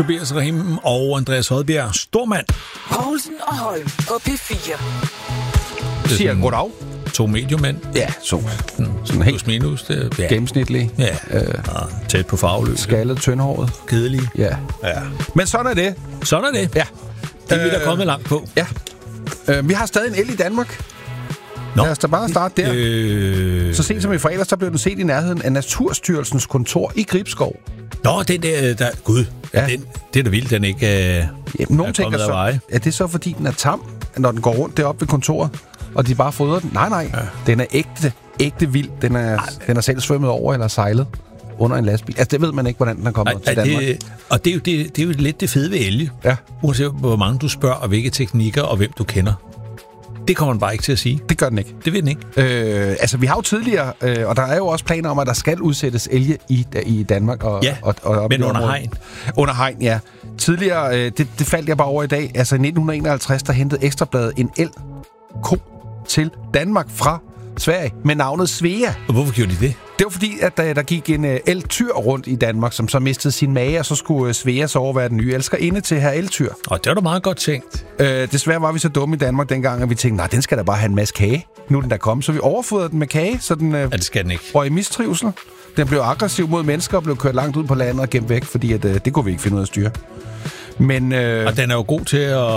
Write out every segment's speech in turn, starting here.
Tobias Rahim og Andreas Hodbjerg. Stormand. Poulsen og Holm på P4. Det siger goddag. 2 mediumænd. Ja, sådan helt minus. Det, gennemsnitlig. Ja. Tæt på farveløs. Skaldet, tyndhåret. Kedelig. Ja. Men sådan er det. Sådan er det. Ja. Det er vi da kommet langt på. Ja. Vi har stadig en el i Danmark. Nå. Lad os da bare starte der. Så sent som i fredags, så blev den set i nærheden af Naturstyrelsens kontor i Gribskov. Nå, den der Gud. Ja. Det er da vildt, den ikke nogen tænker så, er det så fordi den er tam, når den går rundt deroppe ved kontoret, og de bare fodrer den? Nej. Ja. Den er ægte vild. Den er selv svømmet over eller sejlet under en lastbil. Altså, det ved man ikke, hvordan den er kommet til Danmark. Og det er jo lidt det fede ved elge. Ja. Uanset hvor mange du spørger, og hvilke teknikker, og hvem du kender. Det kommer den bare ikke til at sige. Det gør den ikke. Det ved den ikke. Vi har jo tidligere, og der er jo også planer om, at der skal udsættes elge i Danmark. Og men under hegn. Under hegn, ja. Tidligere, det faldt jeg bare over i dag. Altså i 1951, der hentede Ekstrabladet en elg-ko til Danmark fra Sverige med navnet Svea. Og hvorfor gjorde de det? Det var fordi, at der gik en elgtyr rundt i Danmark, som så mistede sin mage, og så skulle Svea så over være den nye elskerinde til her elgtyr. Og det var da meget godt tænkt. Desværre var vi så dumme i Danmark dengang, at vi tænkte, nej, den skal da bare have en masse kage. Nu er den der kommet, så vi overfodrede den med kage, så den det skal den ikke. røg i mistrivsel. Den blev aggressiv mod mennesker og blev kørt langt ud på landet og gemt væk, fordi det kunne vi ikke finde ud af at styre. Men, og den er jo god til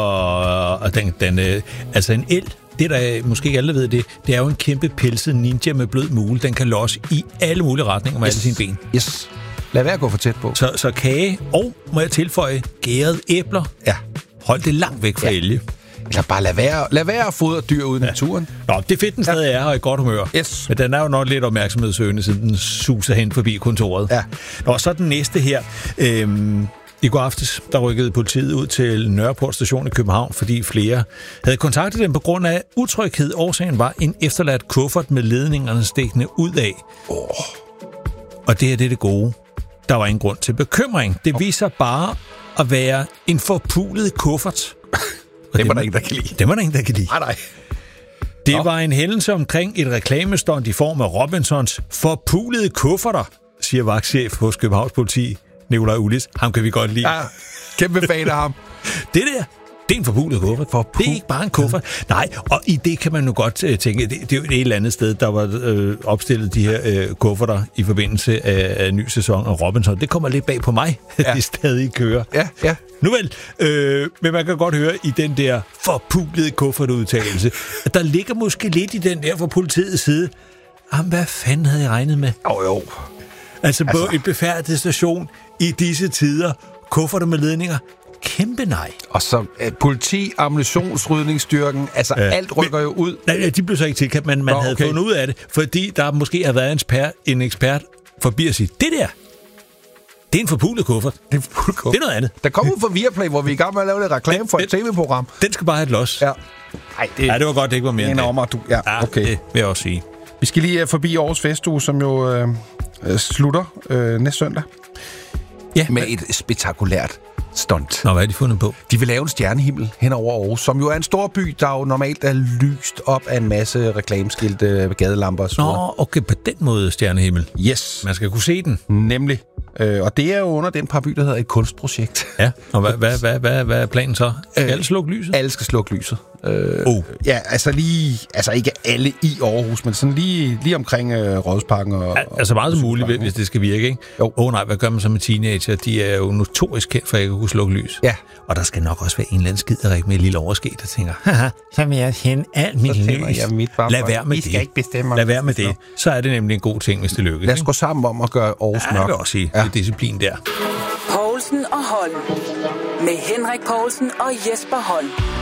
altså en elg, det der måske ikke alle ved det er jo en kæmpe pelset ninja med blød mule. Den kan losse i alle mulige retninger med alle sine ben. Yes. Lad være at gå for tæt på. Så kage, og må jeg tilføje, gærede æbler. Ja. Hold det langt væk fra elge. Eller bare lad være at fodre dyr ude i naturen. Nå, det er fedt, den stadig er her i godt humør. Yes. Men den er jo nok lidt opmærksomhedssøgende, siden den suser hen forbi kontoret. Ja. Og så den næste her. I går aftes, der rykkede politiet ud til Nørreport station i København, fordi flere havde kontaktet dem på grund af utryghed. Årsagen var en efterladt kuffert med ledningerne stikkende ud af. Og det er det gode. Der var ingen grund til bekymring. Det viser bare at være en forpulet kuffert. Det var der ingen, der kan lide. Det var der ingen, der kan lide. Nej. Det var en hændelse omkring et reklamestunt i form af Robinsons forpulede kufferter, siger vagtchef hos Københavns Politi, Nikolaj Ullis. Ham kan vi godt lide. Ja, kæmpe fan af ham. Det er en forpulet kuffert. Det er ikke bare en kuffert. Nej, og i det kan man jo godt tænke, det er jo et eller andet sted, der var opstillet de her kufferter i forbindelse af en ny sæson af Robinson. Det kommer lidt bag på mig, at det stadig kører. Ja. Nu vel, men man kan godt høre i den der forpulede kuffertudtalelse, at der ligger måske lidt i den der fra politiets side. Jamen, hvad fanden havde jeg regnet med? Jo. Altså på et befærdet station i disse tider, kufferter med ledninger, kæmpe nej. Og så politi, ammunitionsrydningsstyrken, altså alt rykker jo ud. Nej, de blev så ikke tilkaldt, men man havde fundet ud af det, fordi der måske har været en ekspert forbi at sige, det er en forpulet kuffert. Det er noget andet. Der kommer ud fra Viaplay, hvor vi er i gang med at lave lidt reklame for et tv-program. Den skal bare have et los. Ja. Det var godt, det ikke var mere end det. Ja, okay. Det vil jeg også sige. Vi skal lige forbi Aarhus Festuge, som jo slutter næste søndag. Ja. Med et spektakulært stunt. Nå, hvad er de fundet på? De vil lave en stjernehimmel hen over Aarhus, som jo er en stor by, der jo normalt er lyst op af en masse reklameskilte, gadelamper og så videre. Nå, okay, på den måde stjernehimmel. Yes. Man skal kunne se den. Nemlig. Og det er jo under den paraply, der hedder et kunstprojekt. Ja, og hvad er planen så? Skal alle slukke lyset? Alle skal slukke lyset. Ja, altså ikke alle i Aarhus, men sådan lige omkring Rådhusparken. Altså meget som muligt, hvis det skal virke, ikke? Jo. Nej, hvad gør man så med teenager? De er jo notorisk kendt for ikke at kunne slukke lys. Ja. Og der skal nok også være en eller anden skiderik med et lille overskæg, der tænker, haha, så vil jeg hende alt mit lys. Lad være med det. Skal ikke bestemme. Lad være med det. Så er det nemlig en god ting, hvis det lykkes. Lad os gå sammen om at gøre Aarhus mørk. Jeg vil også sige, det er disciplin der. Poulsen og Holm. Med Henrik Poulsen og Jesper Holm.